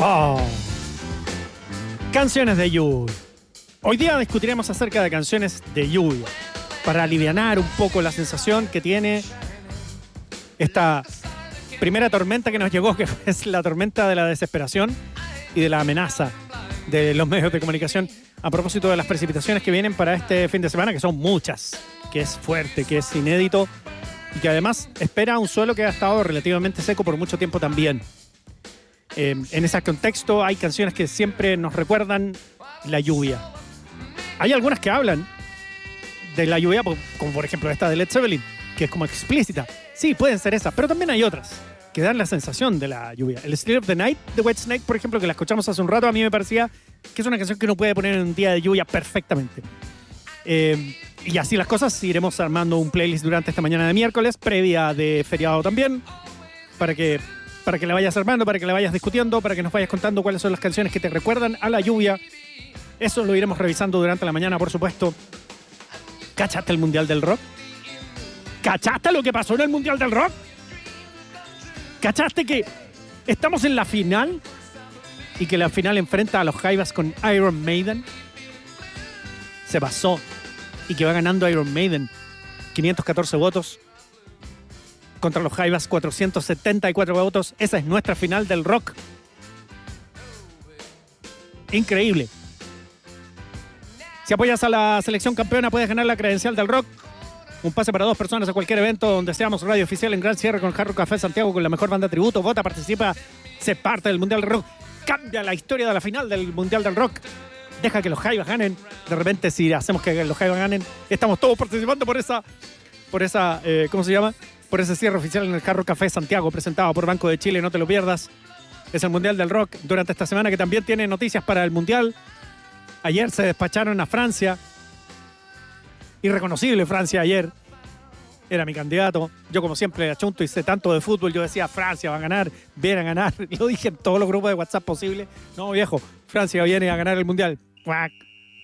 Oh. Canciones de lluvia. Hoy día discutiremos acerca de canciones de lluvia para alivianar un poco la sensación que tiene esta primera tormenta que nos llegó, que es la tormenta de la desesperación y de la amenaza de los medios de comunicación a propósito de las precipitaciones que vienen para este fin de semana, que son muchas, que es fuerte, que es inédito y que además espera un suelo que ha estado relativamente seco por mucho tiempo también. En ese contexto hay canciones que siempre nos recuerdan la lluvia. Hay algunas que hablan de la lluvia, como por ejemplo esta de Led Zeppelin, que es como explícita. Sí, pueden ser esas, pero también hay otras que dan la sensación de la lluvia. El Sleep of the Night de Whitesnake, por ejemplo, que la escuchamos hace un rato, a mí me parecía que es una canción que uno puede poner en un día de lluvia perfectamente. Y así las cosas, iremos armando un playlist durante esta mañana de miércoles, previa de feriado también, para que la vayas armando, para que la vayas discutiendo, para que nos vayas contando cuáles son las canciones que te recuerdan a la lluvia. Eso lo iremos revisando durante la mañana, por supuesto. ¿Cachaste el Mundial del Rock? ¿Cachaste lo que pasó en el Mundial del Rock? ¿Cachaste que estamos en la final y que la final enfrenta a los Jaivas con Iron Maiden? Se pasó y que va ganando Iron Maiden 514 votos contra los Jaivas 474 votos. Esa es nuestra final del rock. Increíble. Si apoyas a la selección campeona puedes ganar la credencial del rock. Un pase para 2 personas a cualquier evento donde seamos radio oficial en Gran Cierre con Hard Rock Café Santiago con la mejor banda tributo. Vota, participa, sé parte del Mundial del Rock. Cambia la historia de la final del Mundial del Rock. Deja que los Jaivas ganen. De repente, si hacemos que los Jaivas ganen, estamos todos participando por esa ¿cómo se llama? Por ese cierre oficial en el Hard Rock Café Santiago, presentado por Banco de Chile. No te lo pierdas. Es el Mundial del Rock durante esta semana, que también tiene noticias para el Mundial. Ayer se despacharon a Francia. Irreconocible Francia ayer. Era mi candidato. Yo, como siempre, achunto y sé tanto de fútbol. Yo decía, Francia va a ganar, viene a ganar. Lo dije en todos los grupos de WhatsApp posibles. No, viejo, Francia viene a ganar el Mundial. ¡Cuac!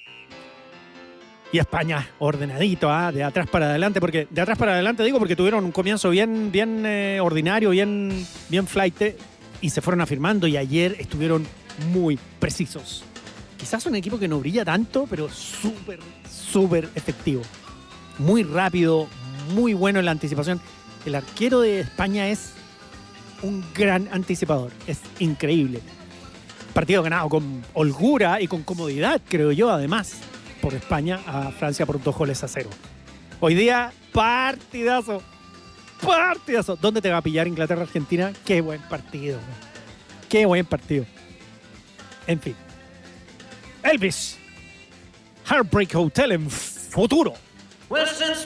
Y España, ordenadito, de atrás para adelante. Porque de atrás para adelante digo porque tuvieron un comienzo bien ordinario, bien flight. Y se fueron afirmando y ayer estuvieron muy precisos. Quizás un equipo que no brilla tanto, pero súper efectivo. Muy rápido, muy bueno en la anticipación. El arquero de España es un gran anticipador. Es increíble. Partido ganado con holgura y con comodidad, creo yo, además, por España a Francia por 2-0. Hoy día, partidazo. Partidazo. ¿Dónde te va a pillar Inglaterra-Argentina? Qué buen partido. Qué buen partido. En fin. Elvis. Heartbreak Hotel en futuro. Well, since